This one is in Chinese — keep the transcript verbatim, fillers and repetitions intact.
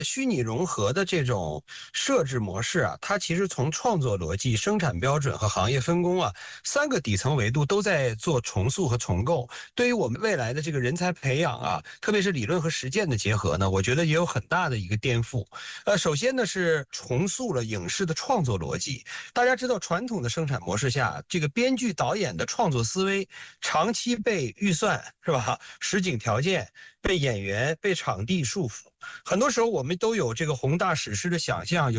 虚拟融合的这种设置模式啊，它其实从创作逻辑、生产标准和行业分工啊三个底层维度都在做重塑和重构。对于我们未来的这个人才培养啊，特别是理论和实践的结合呢，我觉得也有很大的一个颠覆。呃，首先呢是重塑了影视的创作逻辑。大家知道，传统的生产模式下，这个编剧导演的创作思维长期被预算是吧、实景条件、被演员、被场地束缚。很多时候我们都有这个宏大史诗的想象，有